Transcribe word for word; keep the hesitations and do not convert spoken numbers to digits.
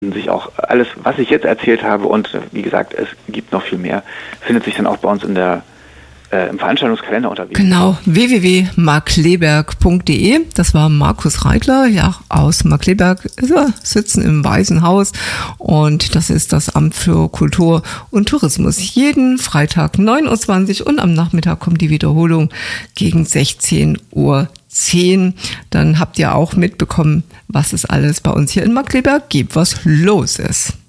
sich auch alles, was ich jetzt erzählt habe und wie gesagt, es gibt noch viel mehr, findet sich dann auch bei uns in der Äh, im Veranstaltungskalender unterwegs. Genau, w w w punkt markleberg punkt d e. Das war Markus Reitler, ja, aus Markleberg, ist er, sitzen im Weißen Haus und das ist das Amt für Kultur und Tourismus. Jeden Freitag neun Uhr zwanzig und am Nachmittag kommt die Wiederholung gegen sechzehn Uhr zehn. Dann habt ihr auch mitbekommen, was es alles bei uns hier in Markleberg gibt, was los ist.